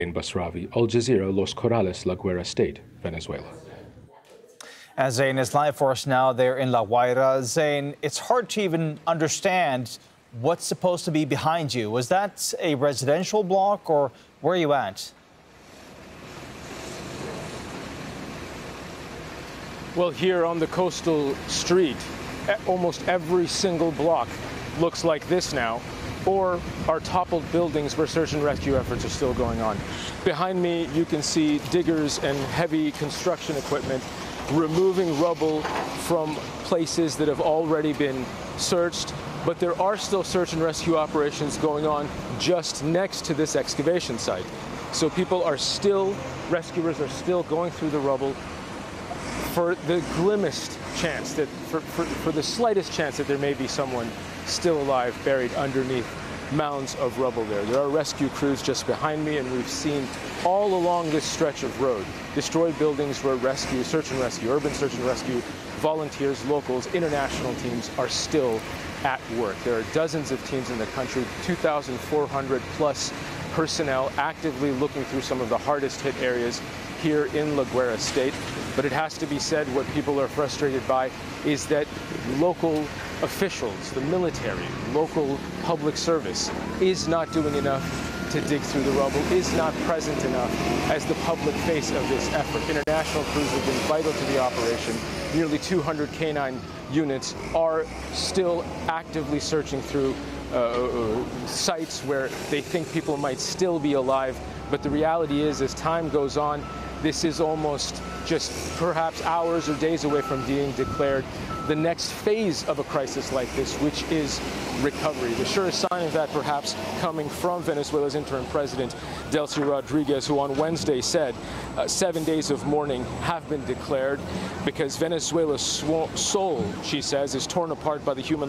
In Basravi, Al Jazeera, Los Corrales, La Guaira State, Venezuela. As Zain is live for us now there in La Guaira. Zain, it's hard to even understand what's supposed to be behind you. Was that a residential block or where are you at? Well, here on the coastal street, almost every single block looks like this now, or are toppled buildings where search and rescue efforts are still going on. Behind me, you can see diggers and heavy construction equipment removing rubble from places that have already been searched, but there are still search and rescue operations going on just next to this excavation site. So rescuers are still going through the rubble for the grimmest chance that, for the slightest chance that there may be someone still alive buried underneath mounds of rubble there. There are rescue crews just behind me, and we've seen all along this stretch of road destroyed buildings where search and rescue, urban search and rescue, volunteers, locals, international teams are still at work. There are dozens of teams in the country, 2,400 plus personnel actively looking through some of the hardest hit areas here in La Guaira State. But it has to be said, what people are frustrated by is that local officials, the military, local public service is not doing enough to dig through the rubble, is not present enough as the public face of this effort. International crews have been vital to the operation. Nearly 200 canine units are still actively searching through sites where they think people might still be alive. But the reality is, as time goes on, this is almost just perhaps hours or days away from being declared the next phase of a crisis like this, which is recovery. The surest sign of that perhaps coming from Venezuela's interim president, Delcy Rodriguez, who on Wednesday said 7 days of mourning have been declared because Venezuela's soul, she says, is torn apart by the human